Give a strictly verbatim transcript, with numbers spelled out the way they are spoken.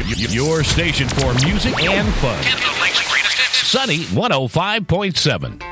Your station for music and fun. Sunny one oh five point seven.